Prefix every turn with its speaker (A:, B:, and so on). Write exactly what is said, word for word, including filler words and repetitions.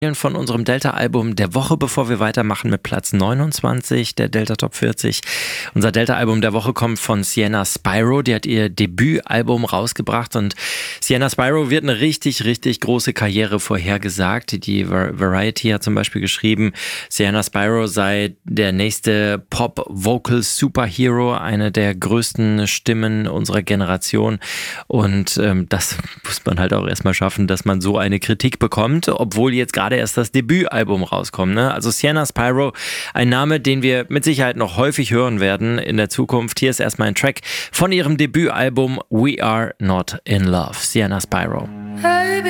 A: Von unserem Delta-Album der Woche, bevor wir weitermachen mit Platz neunundzwanzig der Delta Top vierzig. Unser Delta-Album der Woche kommt von Sienna Spyro. Die hat ihr Debütalbum rausgebracht und Sienna Spyro wird eine richtig, richtig große Karriere vorhergesagt. Die Variety hat zum Beispiel geschrieben, Sienna Spyro sei der nächste Pop-Vocal-Superhero, eine der größten Stimmen unserer Generation. Und ähm, das muss man halt auch erstmal schaffen, dass man so eine Kritik bekommt, obwohl jetzt gerade erst das Debütalbum rauskommt. Ne? Also Sienna Spyro, ein Name, den wir mit Sicherheit noch häufig hören werden in der Zukunft. Hier ist erstmal ein Track von ihrem Debütalbum We Are Not In Love. Sienna Spyro.
B: Hey,